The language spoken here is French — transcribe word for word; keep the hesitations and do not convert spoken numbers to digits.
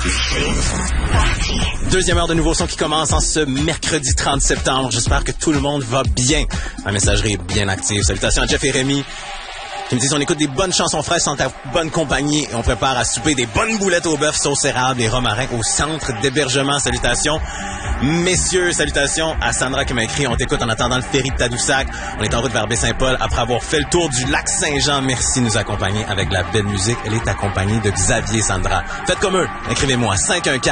Deuxième heure de nouveau son qui commence en ce mercredi trente septembre. J'espère que tout le monde va bien. Ma messagerie est bien active. Salutations à Jeff et Rémi qui me disent on écoute des bonnes chansons fraîches en ta bonne compagnie et on prépare à souper des bonnes boulettes au bœuf, sauce érable et romarin au centre d'hébergement. Salutations. Messieurs, salutations à Sandra qui m'a écrit. On t'écoute en attendant le ferry de Tadoussac. On est en route vers Baie-Saint-Paul après avoir fait le tour du lac Saint-Jean. Merci de nous accompagner avec la belle musique. Elle est accompagnée de Xavier, Sandra. Faites comme eux. Écrivez-moi cinq un quatre